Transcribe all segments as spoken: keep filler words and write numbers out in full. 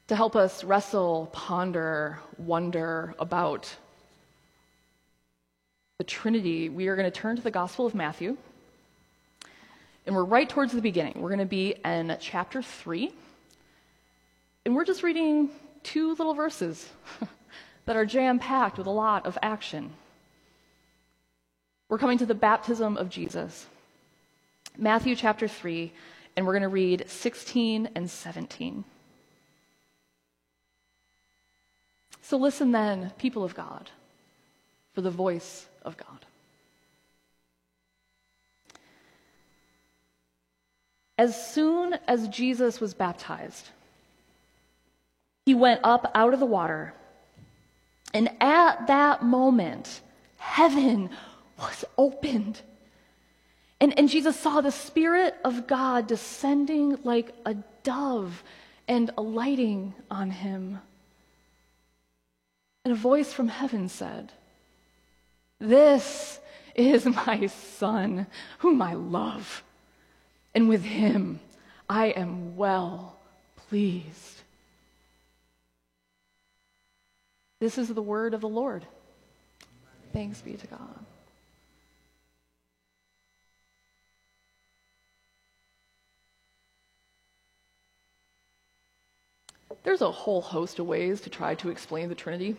To help us wrestle, ponder, wonder about the Trinity, we are going to turn to the Gospel of Matthew. And we're right towards the beginning. We're going to be in chapter three. And we're just reading two little verses that are jam-packed with a lot of action. We're coming to the baptism of Jesus. Matthew chapter three, and we're going to read sixteen and seventeen. So listen then, people of God, for the voice of God. As soon as Jesus was baptized, he went up out of the water, and at that moment, heaven was opened. And, and Jesus saw the Spirit of God descending like a dove and alighting on him. And a voice from heaven said, "This is my Son, whom I love, and with him I am well pleased." This is the word of the Lord. Thanks be to God. There's a whole host of ways to try to explain the Trinity.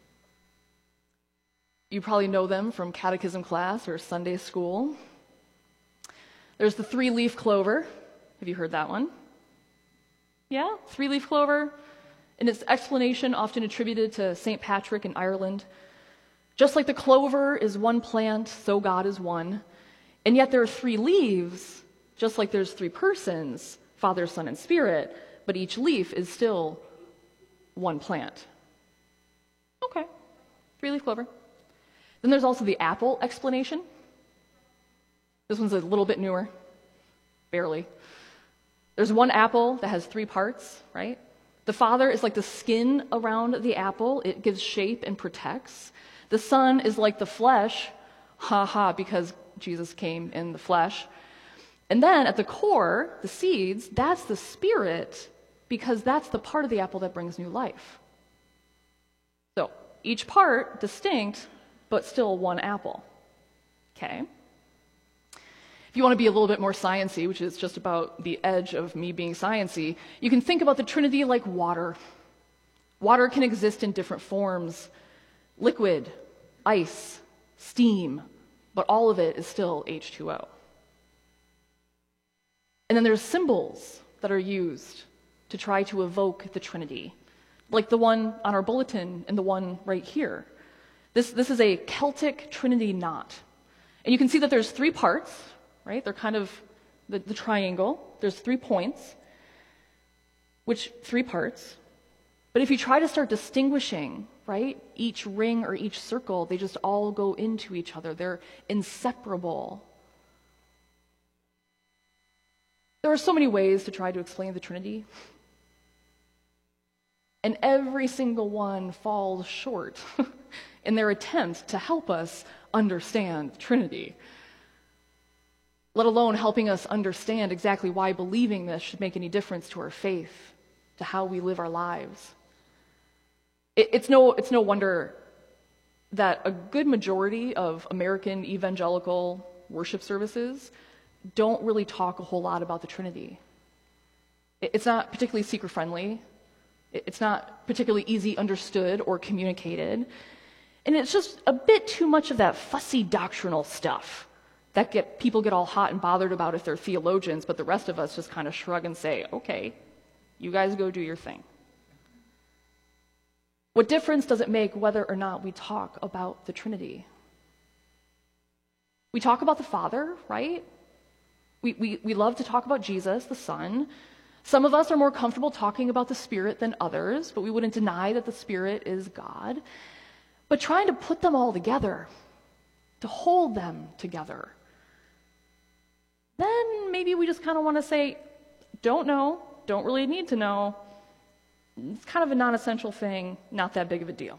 You probably know them from catechism class or Sunday school. There's the three-leaf clover. Have you heard that one? Yeah, three-leaf clover. And its explanation often attributed to Saint Patrick in Ireland. Just like the clover is one plant, so God is one. And yet there are three leaves, just like there's three persons, Father, Son, and Spirit, but each leaf is still one plant. Okay, three-leaf clover. Then there's also the apple explanation. This one's a little bit newer, barely. There's one apple that has three parts, right? The Father is like the skin around the apple. It gives shape and protects. The Son is like the flesh, ha ha, because Jesus came in the flesh. And then at the core, the seeds, that's the Spirit, because that's the part of the apple that brings new life. So each part distinct, but still one apple. Okay? If you want to be a little bit more sciencey, which is just about the edge of me being sciencey, you can think about the Trinity like water. Water can exist in different forms: liquid, ice, steam, but all of it is still H two O. And then there's symbols that are used to try to evoke the Trinity, like the one on our bulletin and the one right here. This, this is a Celtic Trinity knot. And you can see that there's three parts, right? They're kind of the, the triangle. There's three points, which three parts. But if you try to start distinguishing, right, each ring or each circle, they just all go into each other. They're inseparable. There are so many ways to try to explain the Trinity. And every single one falls short in their attempt to help us understand the Trinity, let alone helping us understand exactly why believing this should make any difference to our faith, to how we live our lives. It, it's no, it's no wonder that a good majority of American evangelical worship services don't really talk a whole lot about the Trinity. It, it's not particularly seeker-friendly. It, it's not particularly easy understood or communicated. And it's just a bit too much of that fussy doctrinal stuff that get people get all hot and bothered about if they're theologians, but the rest of us just kind of shrug and say, okay, you guys go do your thing. What difference does it make whether or not we talk about the Trinity? We talk about the Father, right? We, we, we love to talk about Jesus, the Son. Some of us are more comfortable talking about the Spirit than others, but we wouldn't deny that the Spirit is God. But trying to put them all together, to hold them together, then maybe we just kind of want to say, don't know, don't really need to know. It's kind of a non-essential thing, not that big of a deal.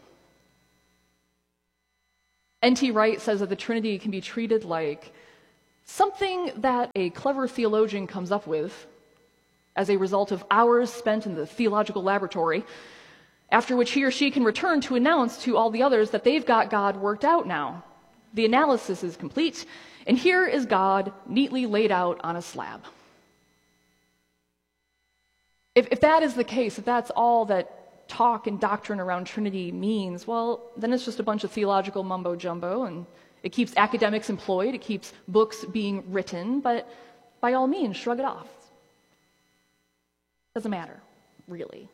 N T Wright says that the Trinity can be treated like something that a clever theologian comes up with, as a result of hours spent in the theological laboratory, after which he or she can return to announce to all the others that they've got God worked out now. The analysis is complete, and here is God neatly laid out on a slab. If, if that is the case, if that's all that talk and doctrine around Trinity means, well, then it's just a bunch of theological mumbo-jumbo, and it keeps academics employed, it keeps books being written, but by all means, shrug it off. Doesn't matter, really.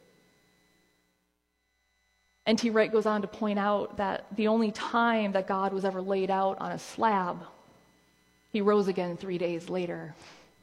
N T Wright goes on to point out that the only time that God was ever laid out on a slab, he rose again three days later.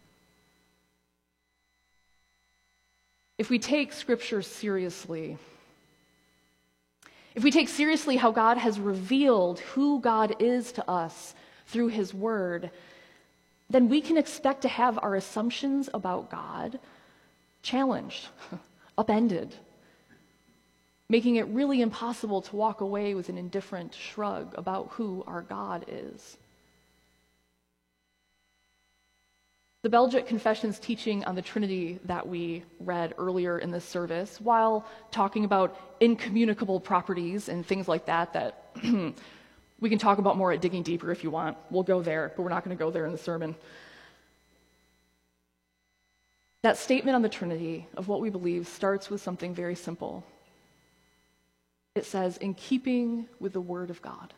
If we take Scripture seriously, if we take seriously how God has revealed who God is to us through His Word, then we can expect to have our assumptions about God challenged, upended, making it really impossible to walk away with an indifferent shrug about who our God is. The Belgic Confession's teaching on the Trinity that we read earlier in this service, while talking about incommunicable properties and things like that, that we can talk about more at Digging Deeper if you want. We'll go there, but we're not going to go there in the sermon. That statement on the Trinity of what we believe starts with something very simple. It says, in keeping with the Word of God.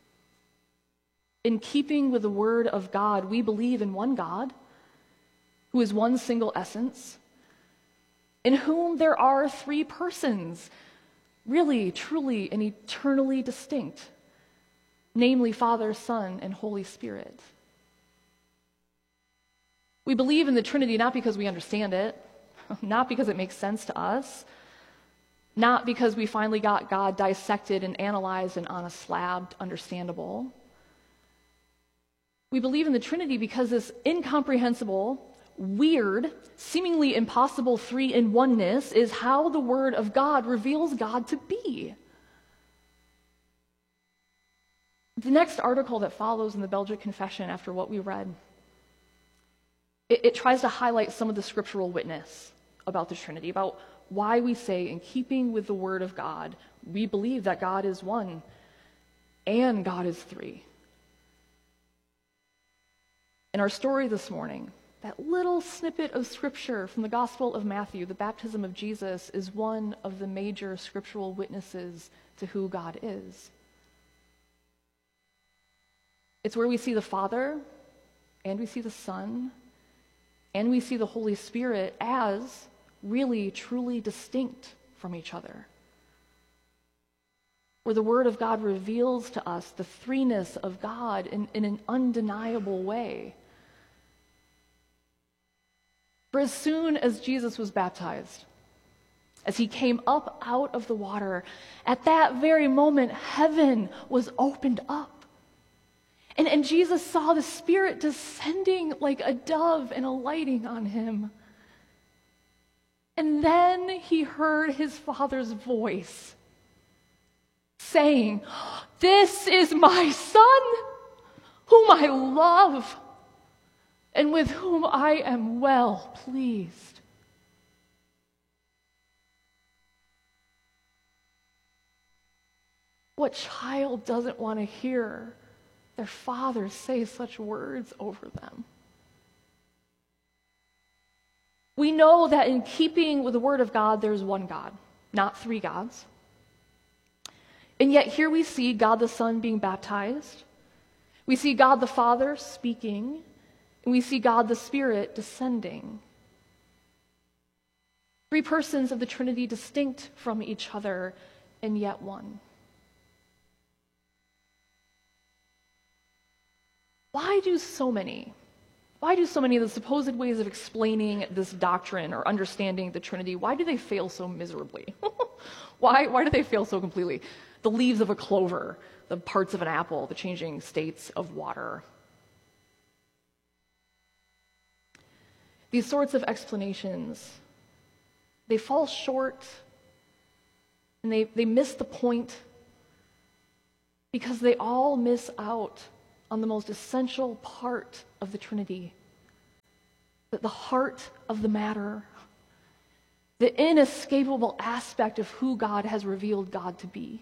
In keeping with the Word of God, we believe in one God, who is one single essence, in whom there are three persons, really, truly, and eternally distinct, namely Father, Son, and Holy Spirit. We believe in the Trinity not because we understand it, not because it makes sense to us, not because we finally got God dissected and analyzed and on a slab understandable. We believe in the Trinity because this incomprehensible, weird, seemingly impossible three-in-oneness is how the Word of God reveals God to be. The next article that follows in the Belgic Confession after what we read, it, it tries to highlight some of the scriptural witness about the Trinity, about why we say, in keeping with the Word of God, we believe that God is one and God is three. In our story this morning, that little snippet of scripture from the Gospel of Matthew, the baptism of Jesus, is one of the major scriptural witnesses to who God is. It's where we see the Father, and we see the Son, and we see the Holy Spirit as really, truly distinct from each other. Where the Word of God reveals to us the threeness of God in, in an undeniable way. For as soon as Jesus was baptized, as he came up out of the water, at that very moment, heaven was opened up. And, and Jesus saw the Spirit descending like a dove and alighting on him. And then he heard his Father's voice saying, "This is my Son, whom I love, and with whom I am well pleased." What child doesn't want to hear their father say such words over them? We know that in keeping with the Word of God, there's one God, not three gods. And yet here we see God the Son being baptized. We see God the Father speaking. And we see God the Spirit descending. Three persons of the Trinity distinct from each other, and yet one. Why do so many, why do so many of the supposed ways of explaining this doctrine or understanding the Trinity, why do they fail so miserably? why, why do they fail so completely? The leaves of a clover, the parts of an apple, the changing states of water. These sorts of explanations, they fall short and they, they miss the point because they all miss out on the most essential part of the Trinity, that the heart of the matter, the inescapable aspect of who God has revealed God to be.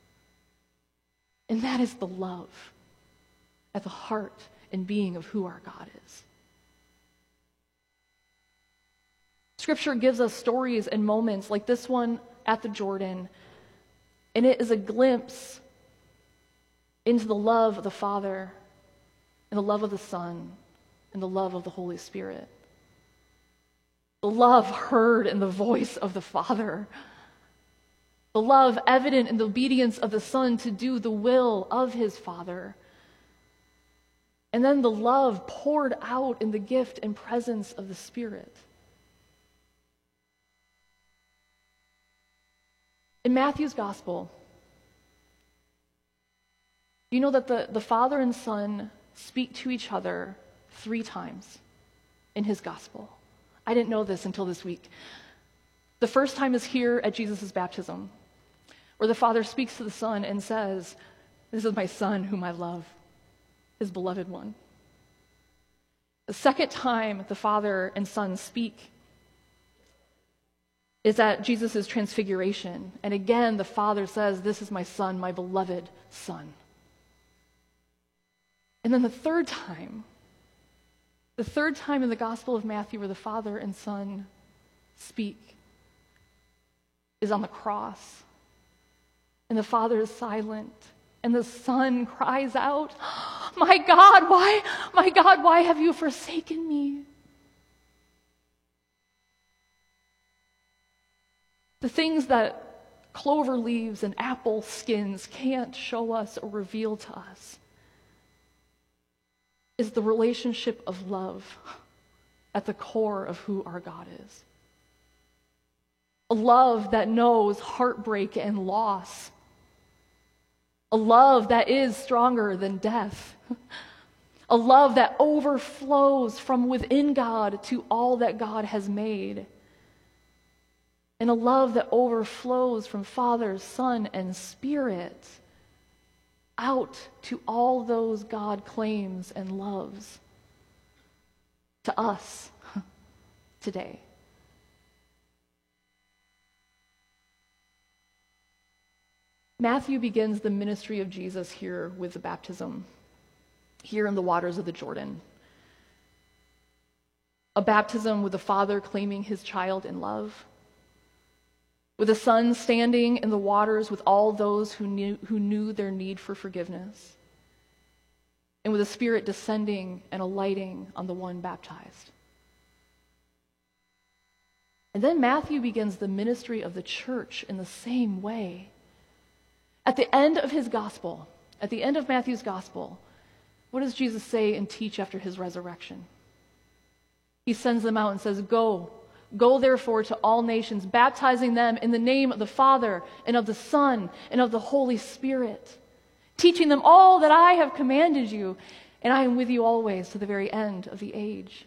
And that is the love at the heart and being of who our God is. Scripture gives us stories and moments like this one at the Jordan, and it is a glimpse into the love of the Father and the love of the Son and the love of the Holy Spirit. The love heard in the voice of the Father. The love evident in the obedience of the Son to do the will of his Father. And then the love poured out in the gift and presence of the Spirit. In Matthew's Gospel, you know that the, the Father and Son speak to each other three times in his Gospel. I didn't know this until this week. The first time is here at Jesus' baptism, where the Father speaks to the Son and says, "This is my Son whom I love, his beloved one." The second time the Father and Son speak is at Jesus' transfiguration. And again, the Father says, "This is my Son, my beloved Son." And then the third time, the third time in the Gospel of Matthew where the Father and Son speak is on the cross. And the Father is silent, and the Son cries out, "My God, why, my God, why have you forsaken me?" The things that clover leaves and apple skins can't show us or reveal to us is the relationship of love at the core of who our God is. A love that knows heartbreak and loss. A love that is stronger than death. A love that overflows from within God to all that God has made. And a love that overflows from Father, Son, and Spirit out to all those God claims and loves to us today. Matthew begins the ministry of Jesus here with the baptism, here in the waters of the Jordan. A baptism with the Father claiming his child in love, with the Son standing in the waters with all those who knew, who knew their need for forgiveness, and with the Spirit descending and alighting on the one baptized. And then Matthew begins the ministry of the church in the same way. At the end of his gospel, at the end of Matthew's gospel, what does Jesus say and teach after his resurrection? He sends them out and says, "Go, go therefore to all nations, baptizing them in the name of the Father and of the Son and of the Holy Spirit, teaching them all that I have commanded you, and I am with you always to the very end of the age."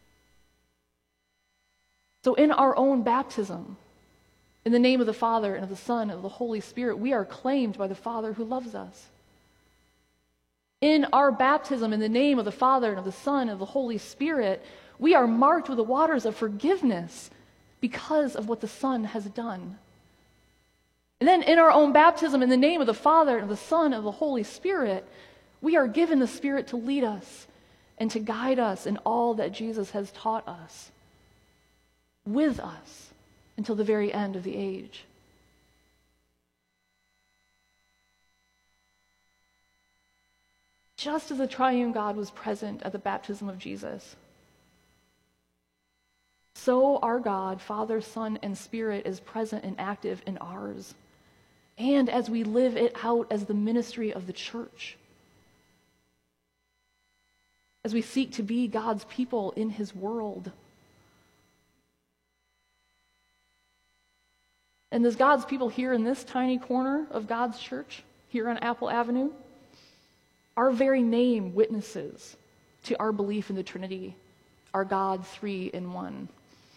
So in our own baptism, in the name of the Father and of the Son and of the Holy Spirit, we are claimed by the Father who loves us. In our baptism, in the name of the Father and of the Son and of the Holy Spirit, we are marked with the waters of forgiveness because of what the Son has done. And then in our own baptism, in the name of the Father and of the Son and of the Holy Spirit, we are given the Spirit to lead us and to guide us in all that Jesus has taught us, with us, until the very end of the age. Just as the triune God was present at the baptism of Jesus, so our God, Father, Son, and Spirit is present and active in ours, and as we live it out as the ministry of the church, as we seek to be God's people in his world. And as God's people here in this tiny corner of God's church, here on Apple Avenue, our very name witnesses to our belief in the Trinity, our God three in one.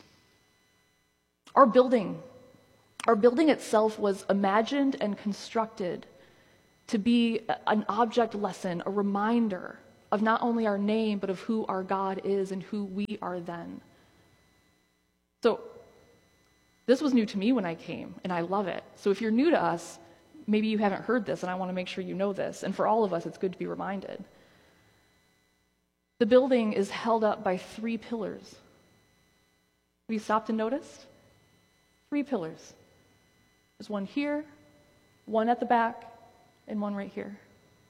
Our building, our building itself was imagined and constructed to be an object lesson, a reminder of not only our name, but of who our God is and who we are then. So, This was new to me when I came, and I love it. So if you're new to us, maybe you haven't heard this, and I want to make sure you know this. And for all of us, it's good to be reminded. The building is held up by three pillars. Have you stopped and noticed? Three pillars. There's one here, one at the back, and one right here.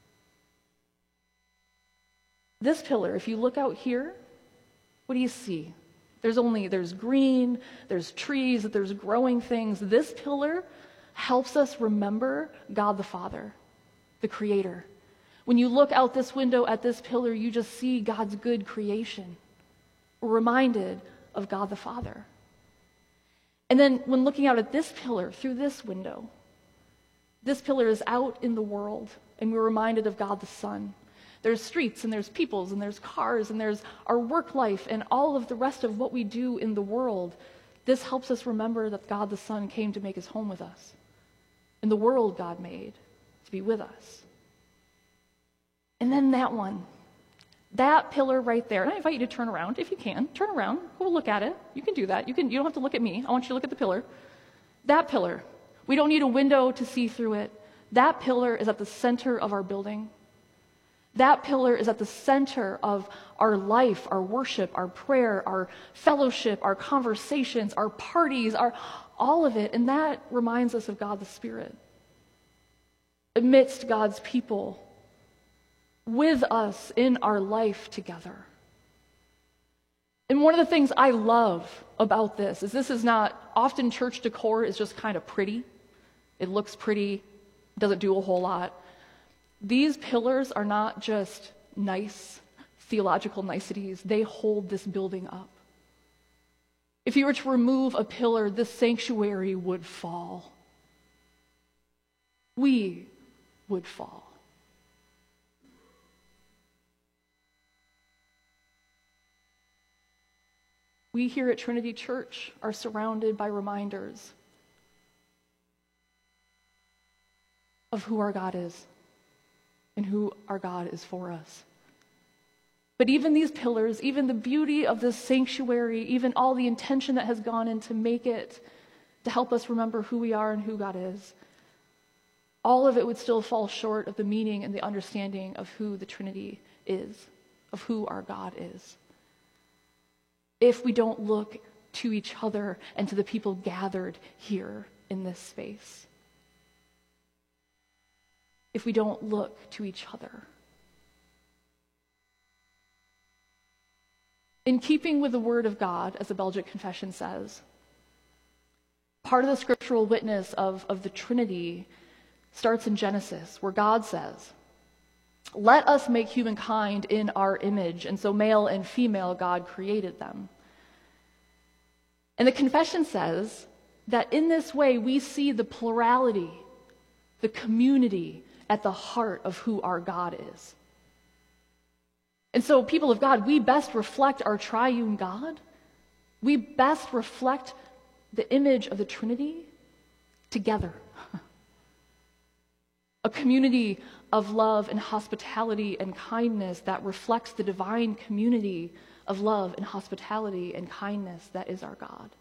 This pillar, if you look out here, what do you see? There's only, there's green, there's trees, there's growing things. This pillar helps us remember God the Father, the Creator. When you look out this window at this pillar, you just see God's good creation. We're reminded of God the Father. And then when looking out at this pillar through this window, this pillar is out in the world, and we're reminded of God the Son. There's streets, and there's peoples, and there's cars, and there's our work life, and all of the rest of what we do in the world. This helps us remember that God the Son came to make his home with us. And the world God made to be with us. And then that one, that pillar right there. And I invite you to turn around if you can. Turn around. Go look at it. You can do that. You can. You don't have to look at me. I want you to look at the pillar. That pillar. We don't need a window to see through it. That pillar is at the center of our building. That pillar is at the center of our life, our worship, our prayer, our fellowship, our conversations, our parties, our all of it. And that reminds us of God the Spirit. Amidst God's people, with us in our life together. And one of the things I love about this is this is not, often church decor is just kind of pretty. It looks pretty, doesn't do a whole lot. These pillars are not just nice theological niceties. They hold this building up. If you were to remove a pillar, this sanctuary would fall. We would fall. We here at Trinity Church are surrounded by reminders of who our God is and who our God is for us. But even these pillars, even the beauty of this sanctuary, even all the intention that has gone in to make it, to help us remember who we are and who God is, all of it would still fall short of the meaning and the understanding of who the Trinity is, of who our God is, if we don't look to each other and to the people gathered here in this space. If we don't look to each other. In keeping with the Word of God, as the Belgic Confession says, part of the scriptural witness of, of the Trinity starts in Genesis, where God says, "Let us make humankind in our image." And so male and female, God created them. And the confession says that in this way we see the plurality, the community at the heart of who our God is. And so, people of God, we best reflect our triune God. We best reflect the image of the Trinity together. A community of love and hospitality and kindness that reflects the divine community of love and hospitality and kindness that is our God.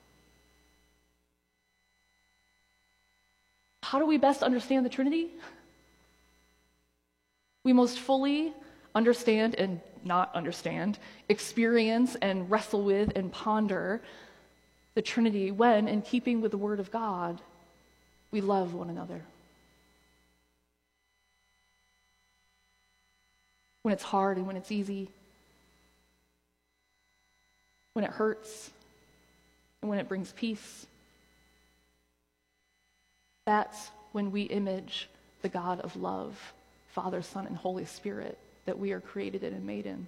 How do we best understand the Trinity? We most fully understand and not understand, experience and wrestle with and ponder the Trinity when, in keeping with the Word of God, we love one another. When it's hard and when it's easy. When it hurts and when it brings peace. That's when we image the God of love, Father, Son, and Holy Spirit that we are created in and made in.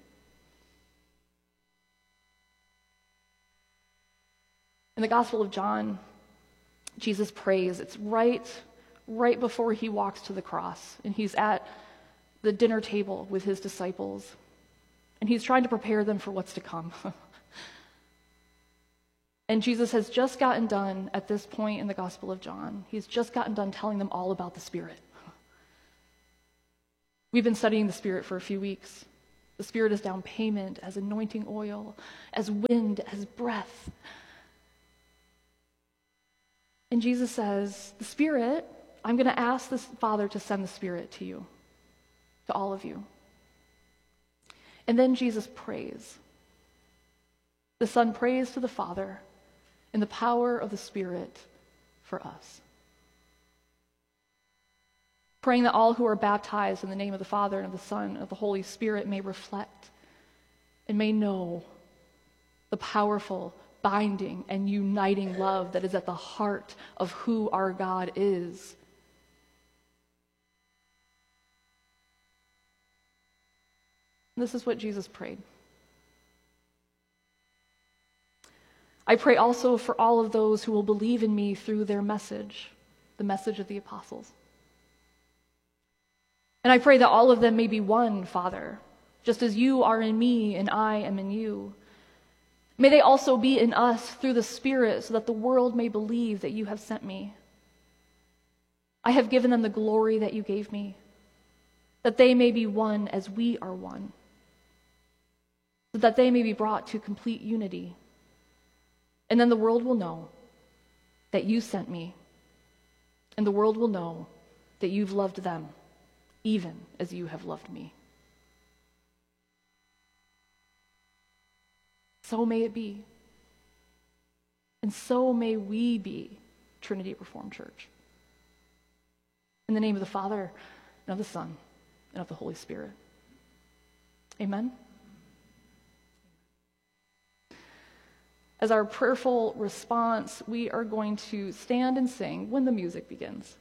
In the Gospel of John, Jesus prays. It's right, right before he walks to the cross, and he's at the dinner table with his disciples, and he's trying to prepare them for what's to come. And Jesus has just gotten done at this point in the Gospel of John. He's just gotten done telling them all about the Spirit. We've been studying the Spirit for a few weeks. The Spirit is down payment, as anointing oil, as wind, as breath. And Jesus says, the Spirit, I'm going to ask the Father to send the Spirit to you, to all of you. And then Jesus prays. The Son prays to the Father in the power of the Spirit for us. Praying that all who are baptized in the name of the Father and of the Son and of the Holy Spirit may reflect and may know the powerful, binding, and uniting love that is at the heart of who our God is. This is what Jesus prayed. I pray also for all of those who will believe in me through their message, the message of the apostles. And I pray that all of them may be one, Father, just as you are in me and I am in you. May they also be in us through the Spirit, so that the world may believe that you have sent me. I have given them the glory that you gave me, that they may be one as we are one, so that they may be brought to complete unity. And then the world will know that you sent me, and the world will know that you've loved them, even as you have loved me. So may it be. And so may we be Trinity Reformed Church. In the name of the Father, and of the Son, and of the Holy Spirit. Amen. As our prayerful response, we are going to stand and sing when the music begins.